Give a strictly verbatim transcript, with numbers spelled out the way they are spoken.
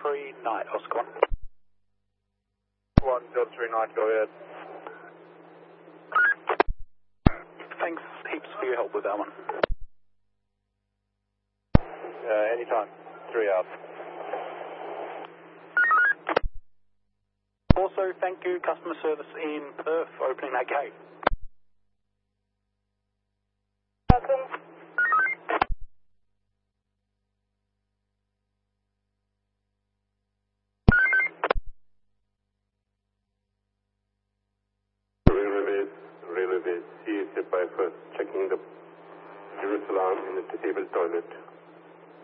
three Night, Oscar one. one zero three Night, go ahead. Thanks heaps for your help with that one. Uh, anytime, three out. Also, thank you, customer service in Perth, for opening that gate. Welcome. Railway, railway, C step by first checking the Jerusalem in the disabled toilet.